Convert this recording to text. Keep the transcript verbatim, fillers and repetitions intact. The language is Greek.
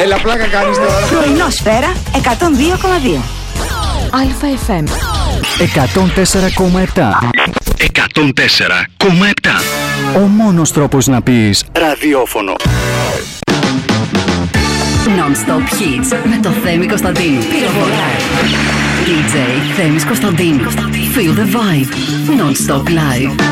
Έλα, πλάκα κάνεις τώρα. Πρωινό Σφαίρα εκατόν δύο κόμμα δύο. Αλφα εφ εμ εκατόν τέσσερα κόμμα επτά. εκατόν τέσσερα κόμμα επτά. Ο μόνος τρόπος να πεις ραδιόφωνο. Non-stop hits με το Θέμη Κωνσταντίνου. ντι τζέι Θέμης Κωνσταντίνου. Feel the vibe. Non-stop live.